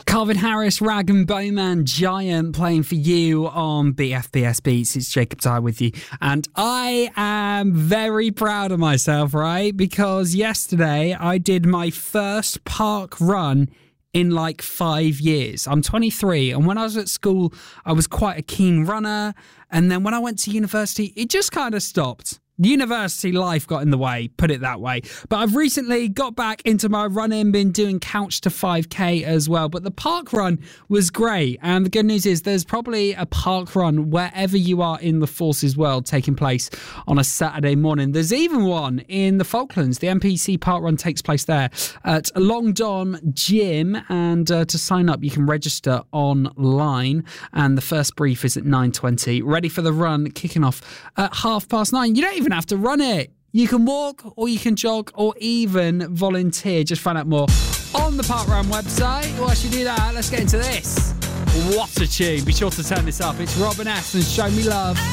Calvin Harris, Rag and Bowman, Giant playing for you on BFBS Beats. It's Jacob Ty with you. And I am very proud of myself, right? Because yesterday I did my first park run in like 5 years. I'm 23, and when I was at school, I was quite a keen runner. And then when I went to university, it just kind of stopped. University life got in the way, put it that way. But I've recently got back into my running, been doing Couch to 5K as well. But the park run was great. And the good news is there's probably a park run wherever you are in the Forces world taking place on a Saturday morning. There's even one in the Falklands. The NPC park run takes place there at Long Don Gym. And to sign up, you can register online. And the first brief is at 9:20. Ready for the run, kicking off at 9:30. You don't even have to run it. You can walk, or you can jog, or even volunteer. Just find out more on the Park Run website. Whilst you do that, let's get into this. What a tune. Be sure to turn this up. It's Robin S. and Show Me Love.